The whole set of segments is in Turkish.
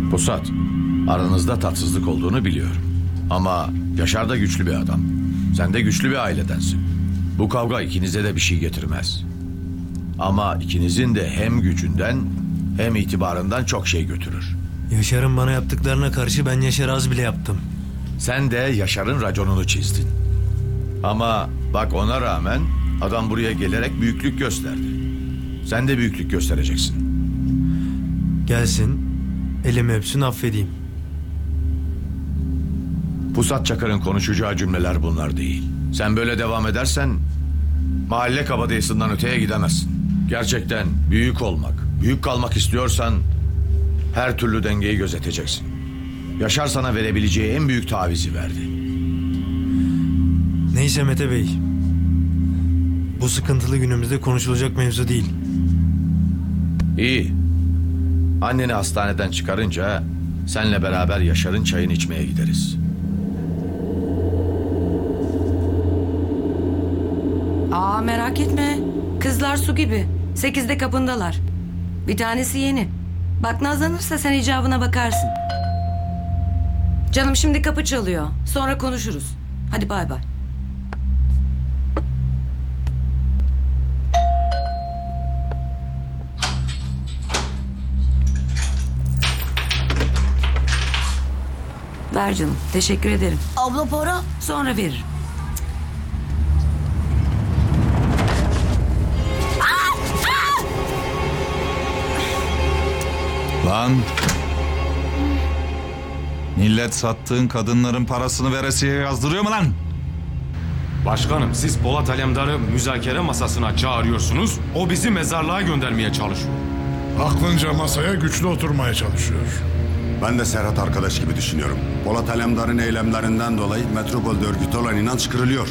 Pusat, aranızda tatsızlık olduğunu biliyorum. Ama Yaşar da güçlü bir adam. Sen de güçlü bir ailedensin. Bu kavga ikinize de bir şey getirmez. Ama ikinizin de hem gücünden hem itibarından çok şey götürür. Yaşar'ın bana yaptıklarına karşı ben Yaşar'a az bile yaptım. Sen de Yaşar'ın raconunu çizdin. Ama bak ona rağmen adam buraya gelerek büyüklük gösterdi. Sen de büyüklük göstereceksin. Gelsin, elimi öpsün, affedeyim. Pusat Çakar'ın konuşacağı cümleler bunlar değil. Sen böyle devam edersen mahalle kabadayısından öteye gidemezsin. Gerçekten büyük olmak, büyük kalmak istiyorsan her türlü dengeyi gözeteceksin. Yaşar sana verebileceği en büyük tavizi verdi. Neyse Mete Bey. Bu sıkıntılı günümüzde konuşulacak mevzu değil. İyi. Anneni hastaneden çıkarınca senle beraber Yaşar'ın çayını içmeye gideriz. Aa, merak etme. Kızlar su gibi. 8'de kapındalar. Bir tanesi yeni. Bak nazlanırsa sen icabına bakarsın. Canım şimdi kapı çalıyor. Sonra konuşuruz. Hadi bay bay. Ver canım. Teşekkür ederim. Abla para. Sonra veririm. Lan! Millet sattığın kadınların parasını veresiye yazdırıyor mu lan? Başkanım, siz Polat Alemdar'ı müzakere masasına çağırıyorsunuz. O bizi mezarlığa göndermeye çalışıyor. Aklınca masaya güçlü oturmaya çalışıyor. Ben de Serhat arkadaş gibi düşünüyorum. Polat Alemdar'ın eylemlerinden dolayı metropolde örgütü olan inanç kırılıyor.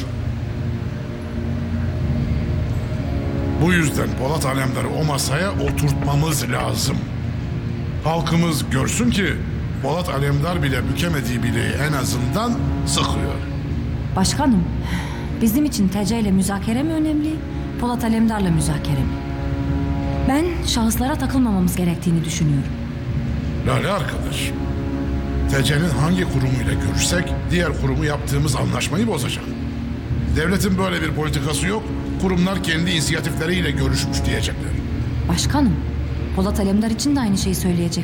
Bu yüzden Polat Alemdar'ı o masaya oturtmamız lazım. Halkımız görsün ki Polat Alemdar bile bükemediği bileği en azından sıkıyor. Başkanım, bizim için TC ile müzakere mi önemli, Polat Alemdar'la müzakere mi? Ben şahıslara takılmamamız gerektiğini düşünüyorum. Lale arkadaş, TC'nin hangi kurumuyla görüşsek diğer kurumu yaptığımız anlaşmayı bozacak. Devletin böyle bir politikası yok, kurumlar kendi inisiyatifleriyle görüşmüş diyecekler. Başkanım, Polat Alemdar için de aynı şeyi söyleyecek